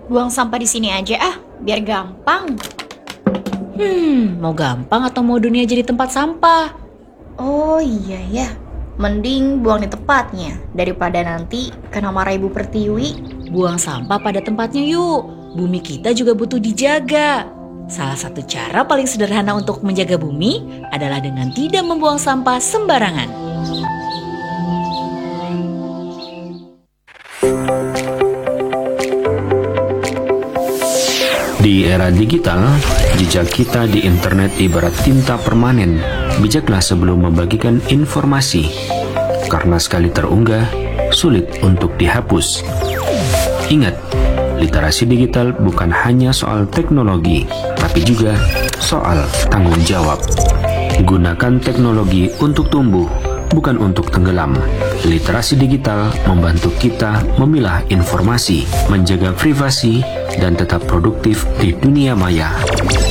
Buang sampah di sini aja biar gampang. Mau gampang atau mau dunia jadi tempat sampah? Oh iya ya, mending buang di tempatnya daripada nanti kena marah Ibu Pertiwi. Buang sampah pada tempatnya yuk. Bumi kita juga butuh dijaga. Salah satu cara paling sederhana untuk menjaga bumi adalah dengan tidak membuang sampah sembarangan. Di era digital, jejak kita di internet ibarat tinta permanen. Bijaklah sebelum membagikan informasi, karena sekali terunggah, sulit untuk dihapus. Ingat, literasi digital bukan hanya soal teknologi, tapi juga soal tanggung jawab. Gunakan teknologi untuk tumbuh, bukan untuk tenggelam. Literasi digital membantu kita memilah informasi, menjaga privasi, dan tetap produktif di dunia maya.